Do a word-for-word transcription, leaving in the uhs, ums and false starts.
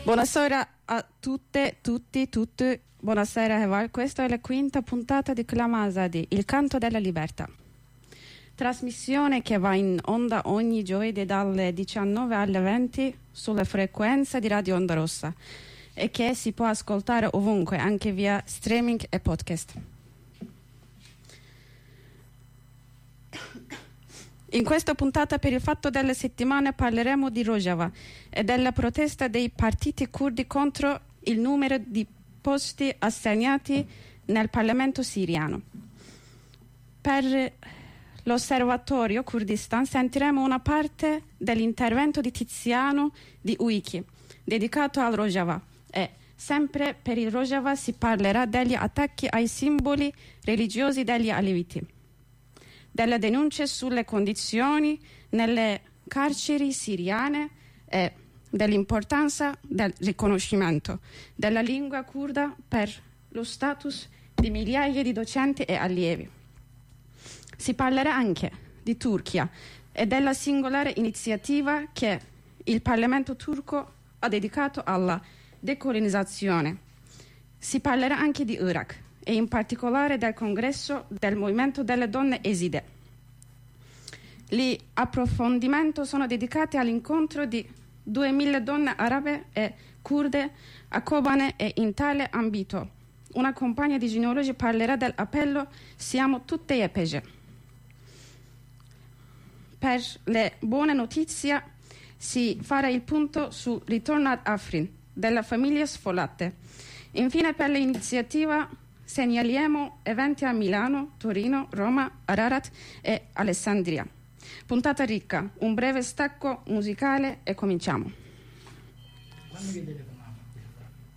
Buonasera a tutte, tutti, tutti. Buonasera Heval. Questa è la quinta puntata di Klamazadi, il canto della libertà. Trasmissione che va in onda ogni giovedì dalle diciannove alle venti sulle frequenze di Radio Onda Rossa e che si può ascoltare ovunque, anche via streaming e podcast. In questa puntata per il fatto della settimana parleremo di Rojava e della protesta dei partiti curdi contro il numero di posti assegnati nel Parlamento siriano. Per l'osservatorio Kurdistan sentiremo una parte dell'intervento di Tiziano di Uiki dedicato al Rojava e sempre per il Rojava si parlerà degli attacchi ai simboli religiosi degli aleviti, delle denunce sulle condizioni nelle carceri siriane e dell'importanza del riconoscimento della lingua curda per lo status di migliaia di docenti e allievi. Si parlerà anche di Turchia e della singolare iniziativa che il Parlamento turco ha dedicato alla decolonizzazione. Si parlerà anche di Iraq e in particolare del congresso del movimento delle donne eside. Gli approfondimenti sono dedicati all'incontro di duemila donne arabe e kurde a Kobane e in tale ambito una compagna di genealogi parlerà dell'appello Siamo tutte E P G. Per le buone notizie si farà il punto sul ritorno ad Afrin della famiglia Sfollate. Infine per l'iniziativa segnaliamo eventi a Milano, Torino, Roma, Ararat e Alessandria. Puntata ricca, un breve stacco musicale e cominciamo.